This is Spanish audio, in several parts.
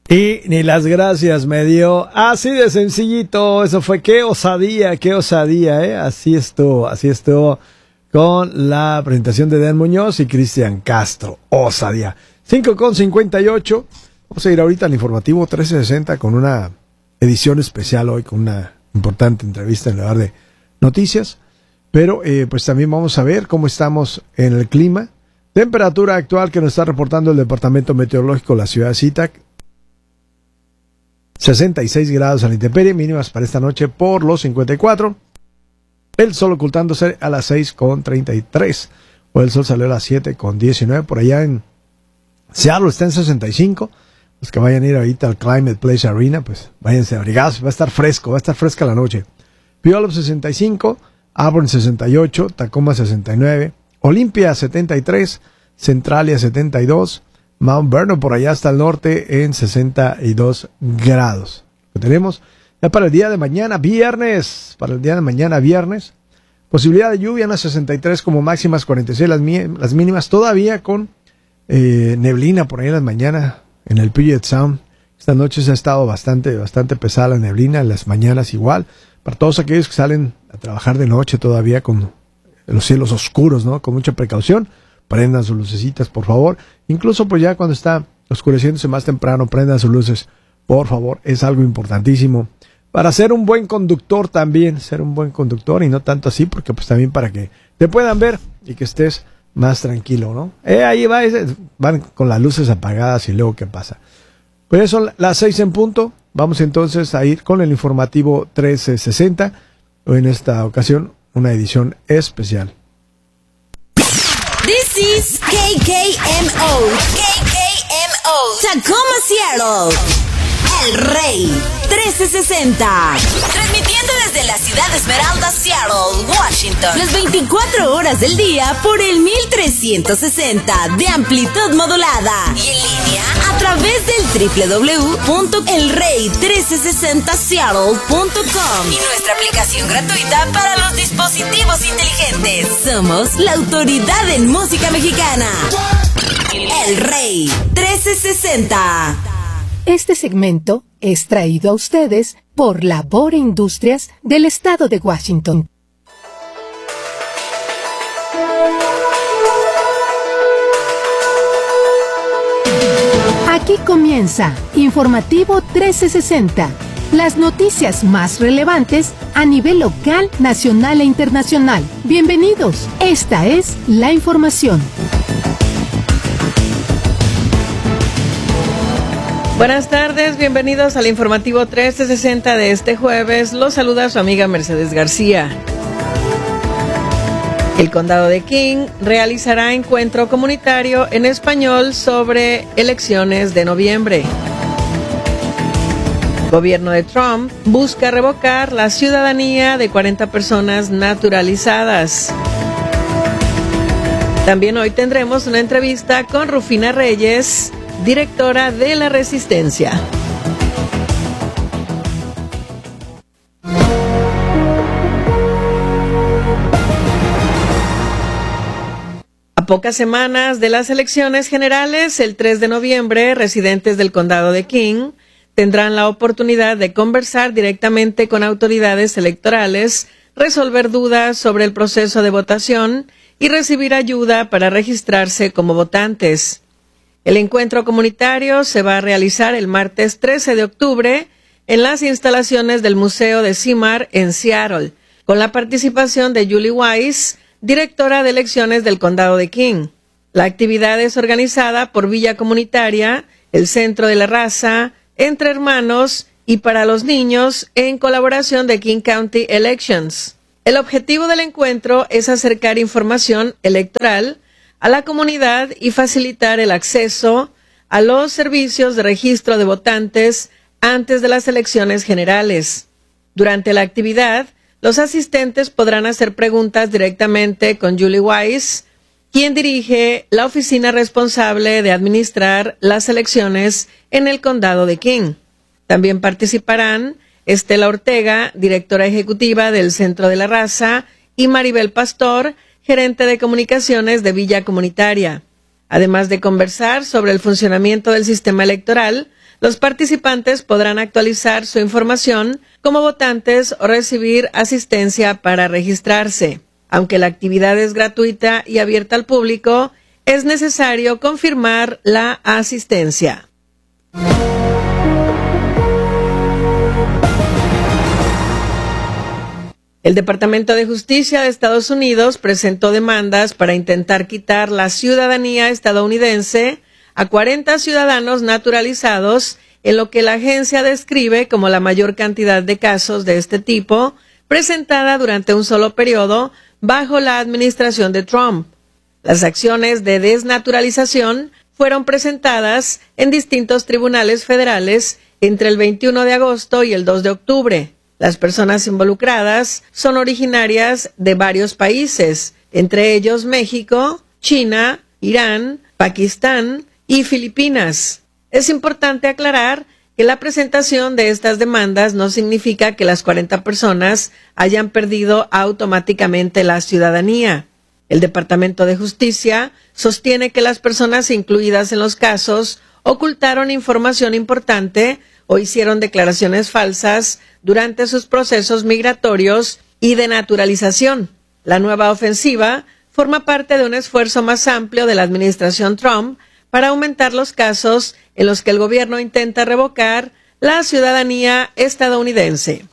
Y ni las gracias me dio. Así de sencillito. Eso fue qué osadía, ¿eh? Así estuvo con la presentación de Dan Muñoz y Cristian Castro. Osadía. 5:58. Vamos a ir ahorita al informativo 1360 con una edición especial hoy, con una importante entrevista en lugar de noticias. Pero pues también vamos a ver cómo estamos en el clima. Temperatura actual que nos está reportando el Departamento Meteorológico de la ciudad de Zitac. 66 grados a la intemperie, mínimas para esta noche por los 54. El sol ocultándose a las 6:33. O el sol salió a las 7:19. Por allá en Seattle está en 65. Los que vayan a ir ahorita al Climate Place Arena, pues váyanse abrigados. Va a estar fresca la noche. Puyallup 65. Auburn 68. Tacoma 69. Olympia 73. Centralia 72. Mount Vernon por allá hasta el norte en 62 grados. Lo tenemos ya para el día de mañana, viernes. Posibilidad de lluvia en las 63 como máximas, 46 las mínimas. Todavía con neblina por ahí en las mañanas en el Puget Sound. Esta noche se ha estado bastante pesada la neblina, en las mañanas igual. Para todos aquellos que salen a trabajar de noche todavía con los cielos oscuros, ¿no? Con mucha precaución. Prendan sus lucecitas, por favor. Incluso pues ya cuando está oscureciéndose más temprano, prendan sus luces, por favor. Es algo importantísimo para ser un buen conductor también. Ser un buen conductor y no tanto así, porque pues también para que te puedan ver y que estés más tranquilo, ¿no? Ahí van con las luces apagadas y luego ¿qué pasa? Pues son las 6 en punto. Vamos entonces a ir con el informativo 1360. En esta ocasión, una edición especial. This is KKMO, Tacoma, Seattle, El Rey 1360, transmitiendo desde la ciudad de Esmeralda, Seattle, Washington, las 24 horas del día por el 1360 de amplitud modulada y en línea a través del www.elrey1360seattle.com y nuestra aplicación gratuita para los dispositivos inteligentes. Somos la autoridad en música mexicana. El Rey 1360. Este segmento es traído a ustedes por Labor Industrias del Estado de Washington. Aquí comienza Informativo 1360, las noticias más relevantes a nivel local, nacional e internacional. Bienvenidos, esta es la información. Buenas tardes, bienvenidos al informativo 1360 de este jueves. Los saluda su amiga Mercedes García. El condado de King realizará encuentro comunitario en español sobre elecciones de noviembre. Gobierno de Trump busca revocar la ciudadanía de 40 personas naturalizadas. También hoy tendremos una entrevista con Rufina Reyes, directora de La Resistencia. A pocas semanas de las elecciones generales, el 3 de noviembre, residentes del condado de King tendrán la oportunidad de conversar directamente con autoridades electorales, resolver dudas sobre el proceso de votación y recibir ayuda para registrarse como votantes. El encuentro comunitario se va a realizar el martes 13 de octubre en las instalaciones del Museo de CIMAR en Seattle, con la participación de Julie Weiss, directora de elecciones del condado de King. La actividad es organizada por Villa Comunitaria, el Centro de la Raza, Entre Hermanos y para los niños en colaboración de King County Elections. El objetivo del encuentro es acercar información electoral a la comunidad y facilitar el acceso a los servicios de registro de votantes antes de las elecciones generales. Durante la actividad, los asistentes podrán hacer preguntas directamente con Julie Weiss, quien dirige la oficina responsable de administrar las elecciones en el condado de King. También participarán Estela Ortega, directora ejecutiva del Centro de la Raza, y Maribel Pastor, gerente de comunicaciones de Villa Comunitaria. Además de conversar sobre el funcionamiento del sistema electoral, Los participantes podrán actualizar su información como votantes o recibir asistencia para registrarse. Aunque la actividad es gratuita y abierta al público, es necesario confirmar la asistencia. El Departamento de Justicia de Estados Unidos presentó demandas para intentar quitar la ciudadanía estadounidense a 40 ciudadanos naturalizados, en lo que la agencia describe como la mayor cantidad de casos de este tipo presentada durante un solo periodo bajo la administración de Trump. Las acciones de desnaturalización fueron presentadas en distintos tribunales federales entre el 21 de agosto y el 2 de octubre. Las personas involucradas son originarias de varios países, entre ellos México, China, Irán, Pakistán y Filipinas. Es importante aclarar que la presentación de estas demandas no significa que las 40 personas hayan perdido automáticamente la ciudadanía. El Departamento de Justicia sostiene que las personas incluidas en los casos ocultaron información importante o hicieron declaraciones falsas durante sus procesos migratorios y de naturalización. La nueva ofensiva forma parte de un esfuerzo más amplio de la administración Trump para aumentar los casos en los que el gobierno intenta revocar la ciudadanía estadounidense.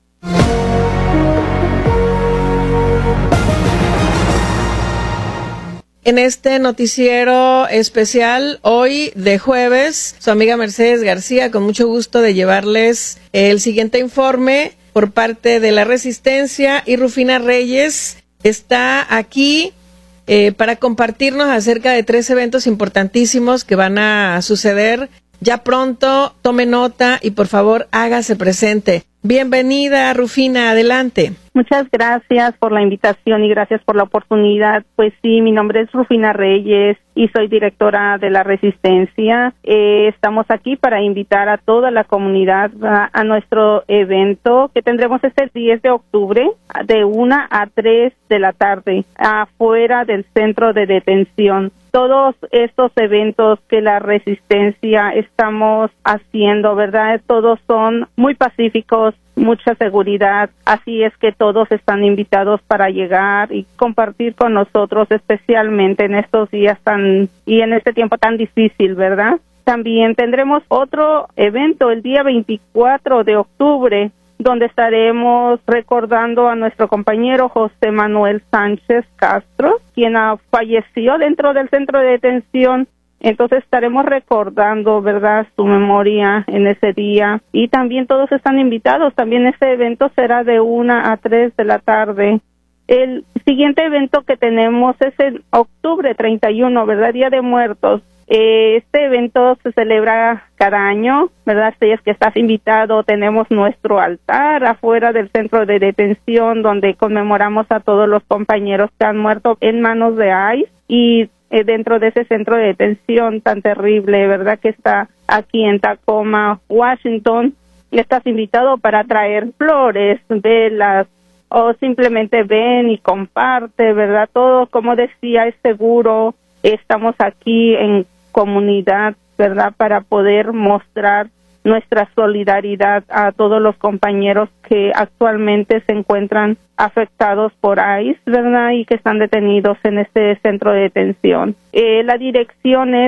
En este noticiero especial, hoy de jueves, su amiga Mercedes García, con mucho gusto de llevarles el siguiente informe por parte de la Resistencia, y Rufina Reyes está aquí para compartirnos acerca de 3 eventos importantísimos que van a suceder ya pronto. Tome nota y por favor hágase presente. Bienvenida, Rufina, adelante. Muchas gracias por la invitación y gracias por la oportunidad. Pues sí, mi nombre es Rufina Reyes y soy directora de la Resistencia. Estamos aquí para invitar a toda la comunidad a nuestro evento que tendremos este 10 de octubre de 1 a 3 de la tarde afuera del centro de detención. Todos estos eventos que la Resistencia estamos haciendo, ¿verdad? Todos son muy pacíficos, mucha seguridad, así es que todos están invitados para llegar y compartir con nosotros, especialmente en estos días y en este tiempo tan difícil, ¿verdad? También tendremos otro evento el día 24 de octubre, donde estaremos recordando a nuestro compañero José Manuel Sánchez Castro, quien falleció dentro del centro de detención. Entonces estaremos recordando, ¿verdad?, su memoria en ese día. Y también todos están invitados. También este evento será de 1 a 3 de la tarde. El siguiente evento que tenemos es en octubre 31, ¿verdad?, Día de Muertos. Este evento se celebra cada año, ¿verdad? Si es que estás invitado, tenemos nuestro altar afuera del centro de detención donde conmemoramos a todos los compañeros que han muerto en manos de ICE y dentro de ese centro de detención tan terrible, ¿verdad?, que está aquí en Tacoma, Washington. Estás invitado para traer flores, velas, o simplemente ven y comparte, ¿verdad? Todo, como decía, es seguro. Estamos aquí en comunidad, ¿verdad?, para poder mostrar nuestra solidaridad a todos los compañeros que actualmente se encuentran afectados por ICE, ¿verdad?, y que están detenidos en este centro de detención. La dirección es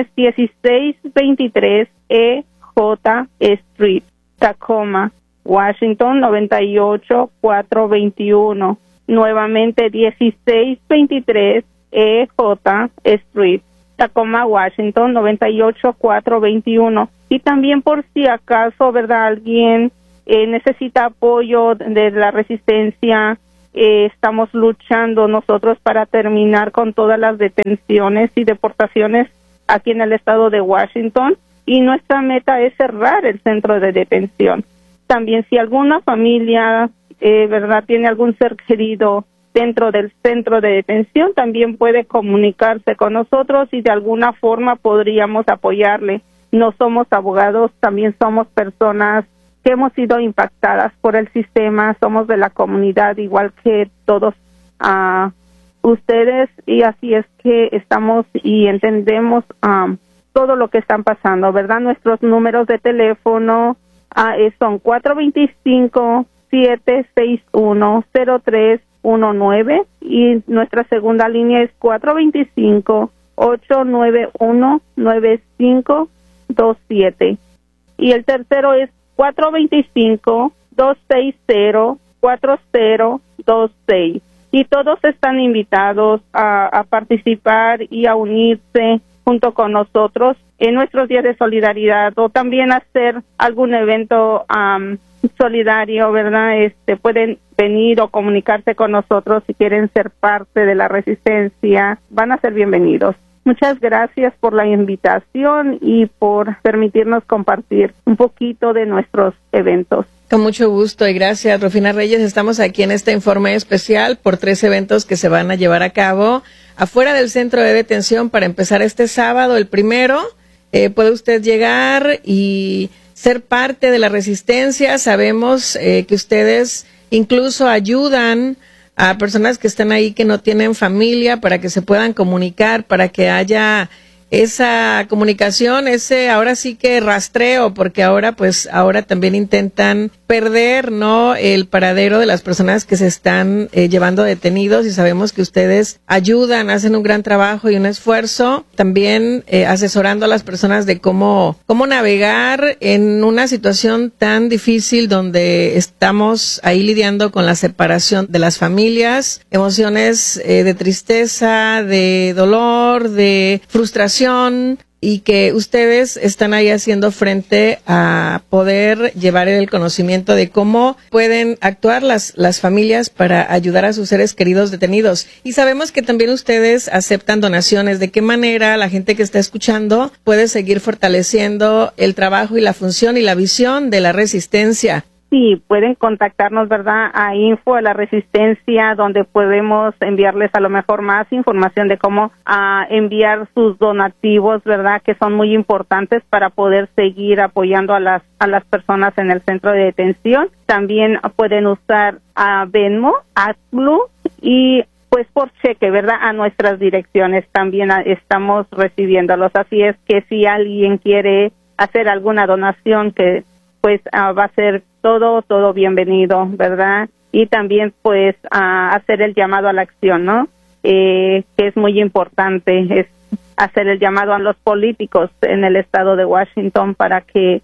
1623 EJ Street, Tacoma, Washington, 98421. Nuevamente 1623 EJ Street, Tacoma, Washington, 98421. Y también por si acaso, ¿verdad?, alguien necesita apoyo de la Resistencia, estamos luchando nosotros para terminar con todas las detenciones y deportaciones aquí en el estado de Washington, y nuestra meta es cerrar el centro de detención. También si alguna familia, ¿verdad?, tiene algún ser querido dentro del centro de detención, también puede comunicarse con nosotros y de alguna forma podríamos apoyarle. No somos abogados, también somos personas que hemos sido impactadas por el sistema, somos de la comunidad igual que todos ustedes, y así es que estamos y entendemos todo lo que están pasando, ¿verdad? Nuestros números de teléfono son 425-761-0319 y nuestra segunda línea es 425-891-9527 y el tercero es 425-260-4026 y todos están invitados a participar y a unirse junto con nosotros en nuestros días de solidaridad o también hacer algún evento solidario, ¿verdad? Pueden venir o comunicarse con nosotros si quieren ser parte de la resistencia. Van a ser bienvenidos. Muchas gracias por la invitación y por permitirnos compartir un poquito de nuestros eventos. Con mucho gusto y gracias, Rufina Reyes. Estamos aquí en este informe especial por 3 eventos que se van a llevar a cabo afuera del centro de detención para empezar este sábado. El primero, puede usted llegar y ser parte de la resistencia. Sabemos que ustedes incluso ayudan a personas que están ahí que no tienen familia para que se puedan comunicar, para que haya esa comunicación, ahora sí que rastreo, porque ahora también intentan perder, ¿no?, el paradero de las personas que se están llevando detenidos, y sabemos que ustedes ayudan, hacen un gran trabajo y un esfuerzo, también asesorando a las personas de cómo navegar en una situación tan difícil donde estamos ahí lidiando con la separación de las familias, emociones de tristeza, de dolor, de frustración, y que ustedes están ahí haciendo frente a poder llevar el conocimiento de cómo pueden actuar las familias para ayudar a sus seres queridos detenidos. Y sabemos que también ustedes aceptan donaciones. ¿De qué manera la gente que está escuchando puede seguir fortaleciendo el trabajo y la función y la visión de la resistencia? Sí, pueden contactarnos, ¿verdad?, a Info de la Resistencia, donde podemos enviarles a lo mejor más información de cómo enviar sus donativos, ¿verdad?, que son muy importantes para poder seguir apoyando a las personas en el centro de detención. También pueden usar Venmo, AdBlue y pues por cheque, ¿verdad?, a nuestras direcciones. También estamos recibiéndolos. Así es que si alguien quiere hacer alguna donación, que pues va a ser todo bienvenido, ¿verdad? Y también pues hacer el llamado a la acción, ¿no? Que es muy importante, es hacer el llamado a los políticos en el estado de Washington para que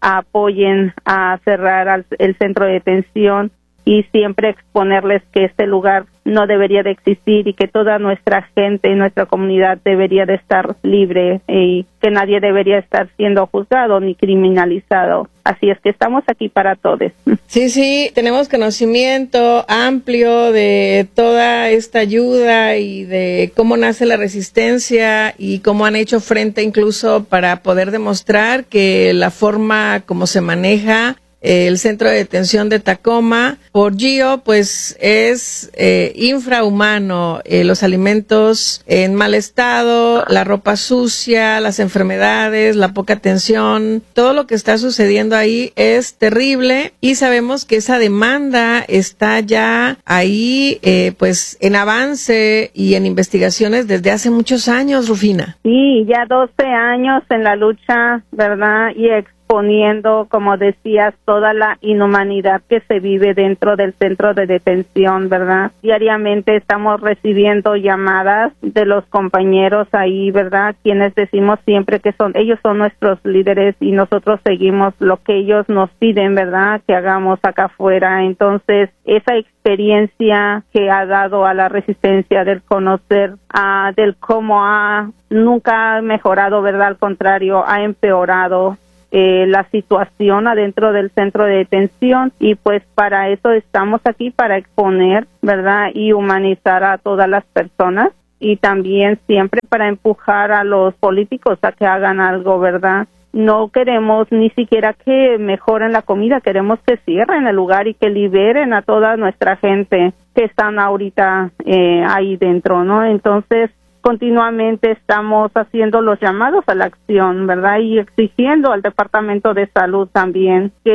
apoyen a cerrar el centro de detención y siempre exponerles que este lugar no debería de existir y que toda nuestra gente y nuestra comunidad debería de estar libre y que nadie debería estar siendo juzgado ni criminalizado. Así es que estamos aquí para todos. Sí, tenemos conocimiento amplio de toda esta ayuda y de cómo nace la resistencia y cómo han hecho frente incluso para poder demostrar que la forma como se maneja el centro de detención de Tacoma por Gio pues es infrahumano. Los alimentos en mal estado, la ropa sucia, las enfermedades, la poca atención, todo lo que está sucediendo ahí es terrible, y sabemos que esa demanda está ya ahí pues en avance y en investigaciones desde hace muchos años, Rufina. Sí, ya 12 años en la lucha, ¿verdad? Y exponiendo, como decías, toda la inhumanidad que se vive dentro del centro de detención, ¿verdad? Diariamente estamos recibiendo llamadas de los compañeros ahí, ¿verdad?, quienes decimos siempre que ellos son nuestros líderes y nosotros seguimos lo que ellos nos piden, ¿verdad?, que hagamos acá afuera. Entonces, esa experiencia que ha dado a la resistencia del conocer, del cómo nunca ha mejorado, ¿verdad?, al contrario, ha empeorado la situación adentro del centro de detención, y pues para eso estamos aquí, para exponer, ¿verdad?, y humanizar a todas las personas, y también siempre para empujar a los políticos a que hagan algo, ¿verdad? No queremos ni siquiera que mejoren la comida, queremos que cierren el lugar y que liberen a toda nuestra gente que están ahorita ahí dentro, ¿no? Entonces, continuamente estamos haciendo los llamados a la acción, ¿verdad? Y exigiendo al Departamento de Salud también que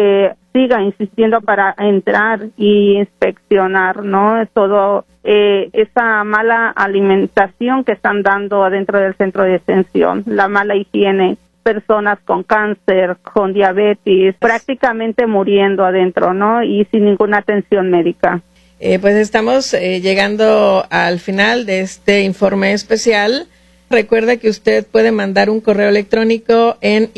siga insistiendo para entrar y inspeccionar, ¿no? Todo esa mala alimentación que están dando adentro del centro de detención, la mala higiene, personas con cáncer, con diabetes, prácticamente muriendo adentro, ¿no? Y sin ninguna atención médica. Pues estamos llegando al final de este informe especial. Recuerda que usted puede mandar un correo electrónico en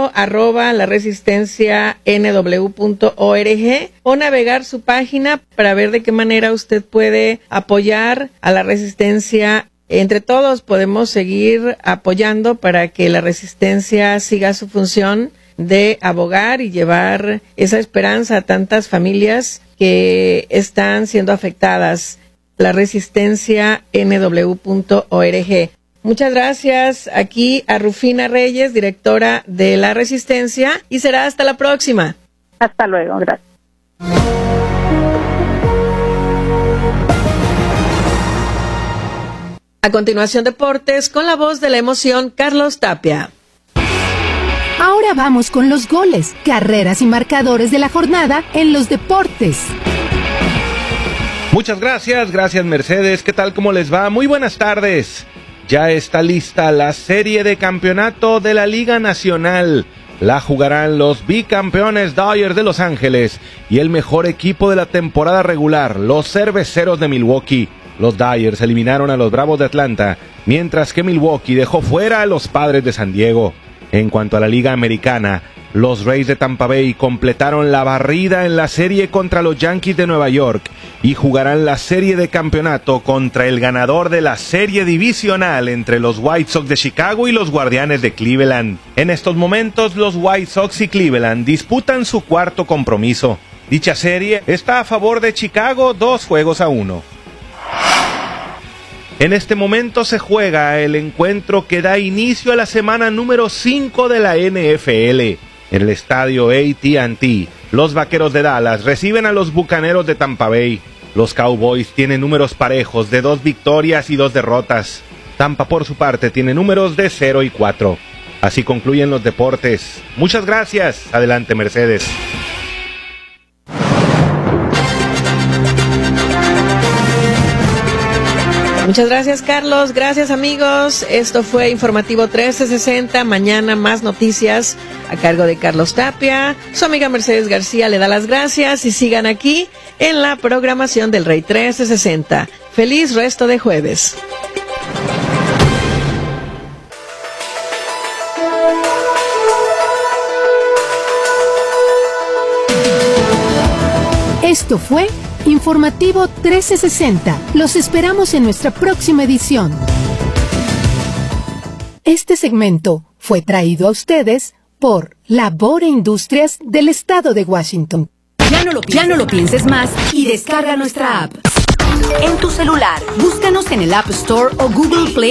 info@laresistencianw.org o navegar su página para ver de qué manera usted puede apoyar a la resistencia. Entre todos podemos seguir apoyando para que la resistencia siga su función de abogar y llevar esa esperanza a tantas familias que están siendo afectadas. La resistencia nw.org. Muchas gracias aquí a Rufina Reyes, directora de La Resistencia, y será hasta la próxima. Hasta luego, gracias. A continuación, deportes, con la voz de la emoción, Carlos Tapia. Ahora vamos con los goles, carreras y marcadores de la jornada en los deportes. Muchas gracias Mercedes, ¿qué tal? ¿Cómo les va? Muy buenas tardes. Ya está lista la serie de campeonato de la Liga Nacional. La jugarán los bicampeones Dodgers de Los Ángeles y el mejor equipo de la temporada regular, los Cerveceros de Milwaukee. Los Dodgers eliminaron a los Bravos de Atlanta, mientras que Milwaukee dejó fuera a los Padres de San Diego. En cuanto a la Liga Americana, los Rays de Tampa Bay completaron la barrida en la serie contra los Yankees de Nueva York y jugarán la serie de campeonato contra el ganador de la serie divisional entre los White Sox de Chicago y los Guardianes de Cleveland. En estos momentos, los White Sox y Cleveland disputan su cuarto compromiso. Dicha serie está a favor de Chicago 2-1. En este momento se juega el encuentro que da inicio a la semana número 5 de la NFL. En el estadio AT&T, los Vaqueros de Dallas reciben a los Bucaneros de Tampa Bay. Los Cowboys tienen números parejos de 2 victorias y 2 derrotas. Tampa, por su parte, tiene números de 0-4. Así concluyen los deportes. Muchas gracias. Adelante, Mercedes. Muchas gracias, Carlos. Gracias, amigos. Esto fue Informativo 1360. Mañana más noticias a cargo de Carlos Tapia. Su amiga Mercedes García le da las gracias y sigan aquí en la programación del Rey 1360. Feliz resto de jueves. Esto fue Informativo 1360. Los esperamos en nuestra próxima edición. Este segmento fue traído a ustedes por Labor e Industrias del Estado de Washington. Ya no lo pienses más y descarga nuestra app. En tu celular, búscanos en el App Store o Google Play